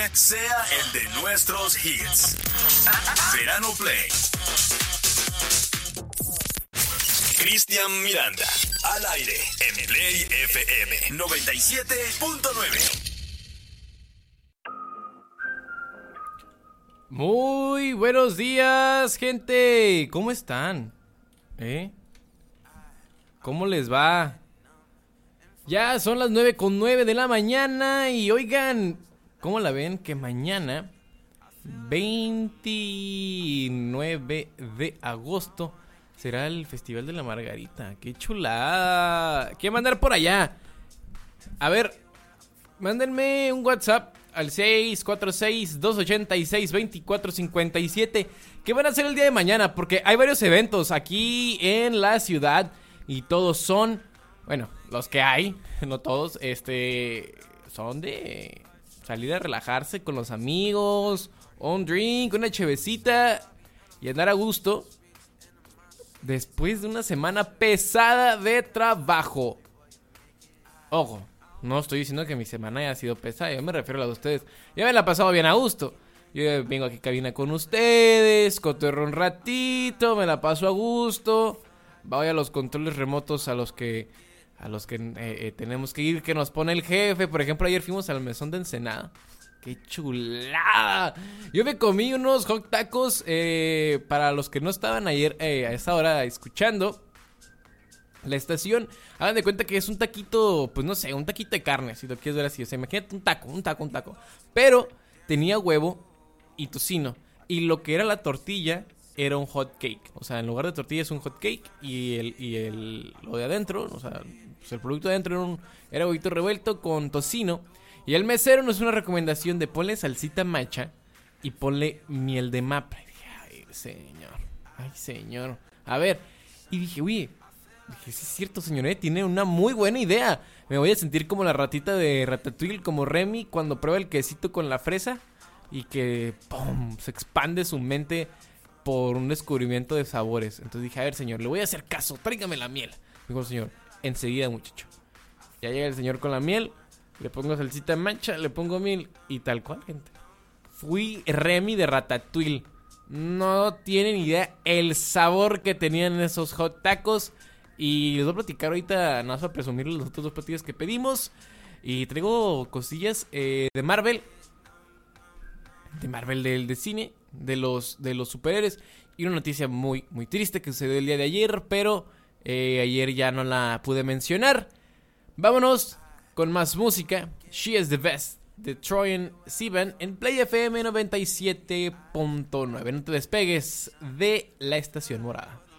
sea el de nuestros hits. Verano Play. Cristian Miranda, al aire en Play FM 97.9. Muy buenos días, gente. ¿Cómo están? ¿Cómo les va? Ya son las 9:09 de la mañana y oigan, ¿cómo la ven? Que mañana, 29 de agosto, será el Festival de la Margarita. ¡Qué chulada! ¿Qué mandar por allá? A ver, mándenme un WhatsApp al 646-286-2457. ¿Qué van a hacer el día de mañana? Porque hay varios eventos aquí en la ciudad y todos son, bueno, los que hay, no todos, son de salir a relajarse con los amigos, un drink, una chevecita y andar a gusto después de una semana pesada de trabajo. Ojo, no estoy diciendo que mi semana haya sido pesada, yo me refiero a la de ustedes. Yo me la he pasado bien a gusto. Yo vengo aquí a cabina con ustedes, cotorreo un ratito, me la paso a gusto. Voy a los controles remotos a los que tenemos que ir, que nos pone el jefe. Por ejemplo, ayer fuimos al mesón de Ensenada. ¡Qué chulada! Yo me comí unos hot tacos, para los que no estaban ayer a esa hora escuchando la estación. Hagan de cuenta que es un taquito, pues no sé, un taquito de carne, si lo quieres ver así. O sea, imagínate un taco. Pero tenía huevo y tocino. Y lo que era la tortilla era un hot cake. O sea, en lugar de tortilla es un hot cake. Y lo de adentro, o sea, pues el producto de adentro era huevito revuelto con tocino. Y el mesero nos hizo una recomendación de ponle salsita macha y ponle miel de maple. Ay, señor. A ver, y dije, sí es cierto, señor, tiene una muy buena idea. Me voy a sentir como la ratita de Ratatouille, como Remy cuando prueba el quesito con la fresa y que ¡pum!, se expande su mente por un descubrimiento de sabores. Entonces dije, a ver, señor, le voy a hacer caso, tráigame la miel. Dijo el señor, enseguida, muchacho. Ya llega el señor con la miel, le pongo salsita mancha, le pongo miel y tal cual, gente. Fui Remy de Ratatouille. No tienen idea el sabor que tenían esos hot tacos. Y les voy a platicar ahorita, nada más para presumir los otros dos platillos que pedimos. Y traigo cosillas de Marvel. De Marvel, del cine, de los superhéroes. Y una noticia muy, muy triste que sucedió el día de ayer, pero ayer ya no la pude mencionar. Vámonos con más música. She is the best, de Troye Sivan en Play FM 97.9. No te despegues de la estación morada.